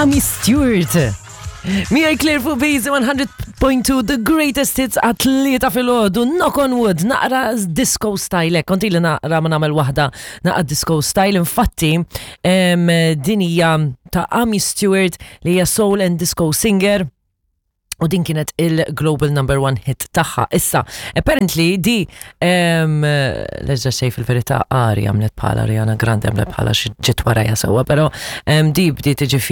Amy Stewart. Mia Claire fuq Base 100.2 The Greatest Hits atleta fil-ħodu, Knock on Wood, naqra disco style, konti li naqra ma namel wahda naqra disco style, infatti dinija ta' Amy Stewart li hija soul and disco singer. U din kienet il-global #1 hit taħħa. Issa, apparently di leġġa xej fil-verità Ari għamlet bħala Ariana Grande għamlet bħala ġit waraja sewa, pero di bdiet tiġi